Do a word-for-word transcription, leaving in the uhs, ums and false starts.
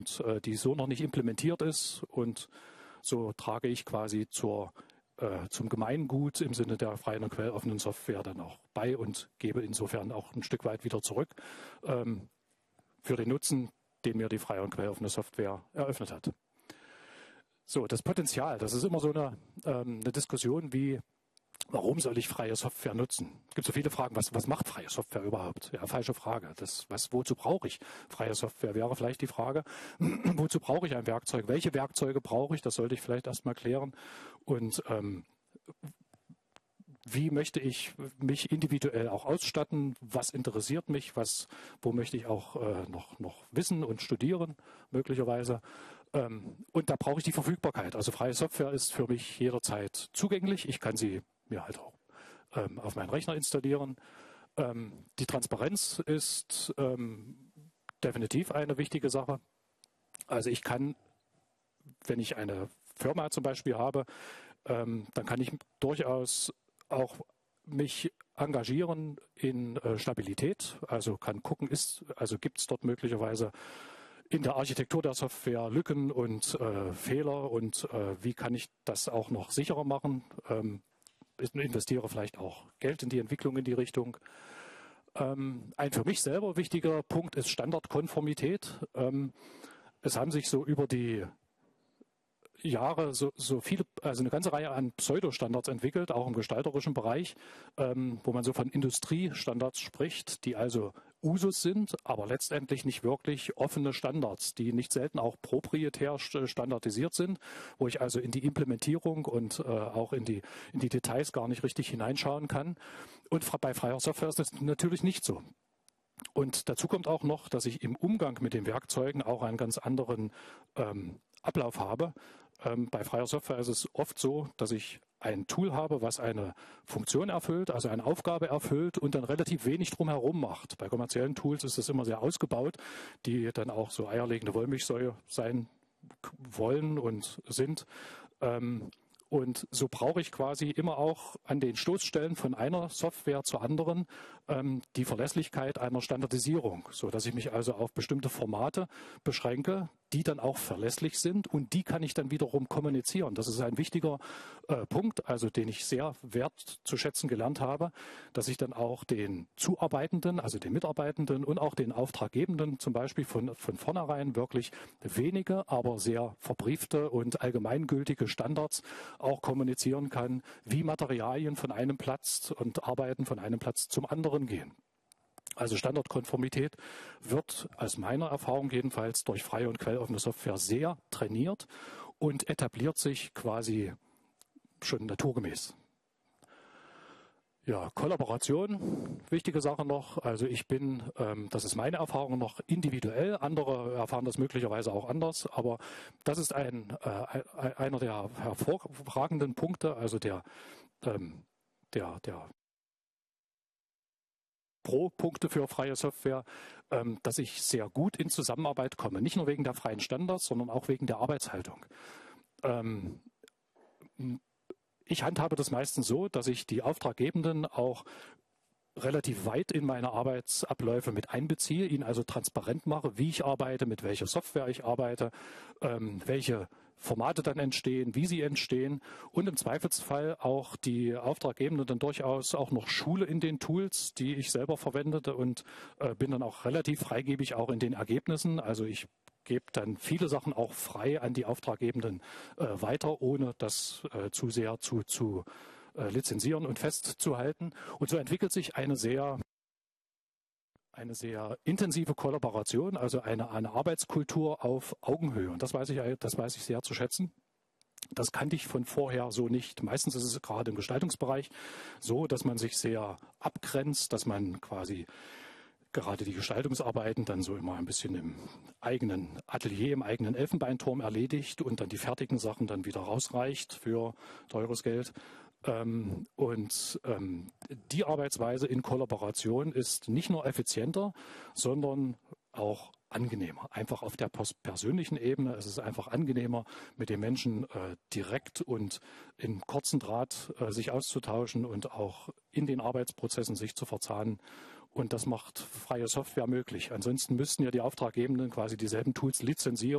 äh, die so noch nicht implementiert ist. Und so trage ich quasi zur, äh, zum Gemeingut im Sinne der freien und quelloffenen Software dann auch bei und gebe insofern auch ein Stück weit wieder zurück ähm, für den Nutzen, den mir die freie und quelloffene Software eröffnet hat. So, das Potenzial, das ist immer so eine, ähm, eine Diskussion wie, warum soll ich freie Software nutzen? Es gibt so viele Fragen, was, was macht freie Software überhaupt? Ja, falsche Frage. Das, was, wozu brauche ich freie Software, wäre vielleicht die Frage. Wozu brauche ich ein Werkzeug? Welche Werkzeuge brauche ich? Das sollte ich vielleicht erstmal klären. Und ähm, wie möchte ich mich individuell auch ausstatten? Was interessiert mich? Was, wo möchte ich auch äh, noch, noch wissen und studieren, möglicherweise? Ähm, und da brauche ich die Verfügbarkeit. Also freie Software ist für mich jederzeit zugänglich. Ich kann sie mir halt auch ähm, auf meinen Rechner installieren. Ähm, die Transparenz ist ähm, definitiv eine wichtige Sache. Also ich kann, wenn ich eine Firma zum Beispiel habe, ähm, dann kann ich durchaus auch mich engagieren in äh, Stabilität. Also kann gucken, ist, also gibt es dort möglicherweise in der Architektur der Software Lücken und äh, Fehler und äh, wie kann ich das auch noch sicherer machen? Ähm, ich investiere vielleicht auch Geld in die Entwicklung in die Richtung. Ähm, ein für mich selber wichtiger Punkt ist Standardkonformität. Ähm, es haben sich so über die Jahre so, so viele, also eine ganze Reihe an Pseudostandards entwickelt, auch im gestalterischen Bereich, ähm, wo man so von Industriestandards spricht, die also Usus sind, aber letztendlich nicht wirklich offene Standards, die nicht selten auch proprietär standardisiert sind, wo ich also in die Implementierung und äh, auch in die, in die Details gar nicht richtig hineinschauen kann. Und bei freier Software ist das natürlich nicht so. Und dazu kommt auch noch, dass ich im Umgang mit den Werkzeugen auch einen ganz anderen ähm, Ablauf habe. Ähm, bei freier Software ist es oft so, dass ich ein Tool habe, was eine Funktion erfüllt, also eine Aufgabe erfüllt und dann relativ wenig drumherum macht. Bei kommerziellen Tools ist es immer sehr ausgebaut, die dann auch so eierlegende Wollmilchsäue sein wollen und sind. Ähm, Und so brauche ich quasi immer auch an den Stoßstellen von einer Software zur anderen ähm, die Verlässlichkeit einer Standardisierung, so dass ich mich also auf bestimmte Formate beschränke, die dann auch verlässlich sind und die kann ich dann wiederum kommunizieren. Das ist ein wichtiger äh, Punkt, also den ich sehr wertzuschätzen gelernt habe, dass ich dann auch den Zuarbeitenden, also den Mitarbeitenden und auch den Auftraggebenden zum Beispiel von, von vornherein wirklich wenige, aber sehr verbriefte und allgemeingültige Standards auch kommunizieren kann, wie Materialien von einem Platz und Arbeiten von einem Platz zum anderen gehen. Also Standardkonformität wird aus meiner Erfahrung jedenfalls durch freie und quelloffene Software sehr trainiert und etabliert sich quasi schon naturgemäß. Ja, Kollaboration, wichtige Sache noch. Also ich bin, ähm, das ist meine Erfahrung noch individuell. Andere erfahren das möglicherweise auch anders. Aber das ist ein, äh, einer der hervorragenden Punkte, also der, ähm, der, der Pro-Punkte für freie Software, ähm, dass ich sehr gut in Zusammenarbeit komme. Nicht nur wegen der freien Standards, sondern auch wegen der Arbeitshaltung. Ähm, Ich handhabe das meistens so, dass ich die Auftraggebenden auch relativ weit in meine Arbeitsabläufe mit einbeziehe, ihnen also transparent mache, wie ich arbeite, mit welcher Software ich arbeite, ähm, welche Formate dann entstehen, wie sie entstehen und im Zweifelsfall auch die Auftraggebenden dann durchaus auch noch schule in den Tools, die ich selber verwendete und äh, bin dann auch relativ freigebig auch in den Ergebnissen. Also ich gebe dann viele Sachen auch frei an die Auftraggebenden äh, weiter, ohne das äh, zu sehr zu, zu äh, lizenzieren und festzuhalten. Und so entwickelt sich eine sehr eine sehr intensive Kollaboration, also eine, eine Arbeitskultur auf Augenhöhe. Und das weiß ich, das weiß ich sehr zu schätzen. Das kannte ich von vorher so nicht. Meistens ist es gerade im Gestaltungsbereich so, dass man sich sehr abgrenzt, dass man quasi gerade die Gestaltungsarbeiten dann so immer ein bisschen im eigenen Atelier, im eigenen Elfenbeinturm erledigt und dann die fertigen Sachen dann wieder rausreicht für teures Geld. Ähm, und ähm, die Arbeitsweise in Kollaboration ist nicht nur effizienter, sondern auch angenehmer. Einfach auf der persönlichen Ebene. Es ist einfach angenehmer, mit den Menschen äh, direkt und in kurzen Draht äh, sich auszutauschen und auch in den Arbeitsprozessen sich zu verzahnen. Und das macht freie Software möglich. Ansonsten müssten ja die Auftraggebenden quasi dieselben Tools lizenzieren.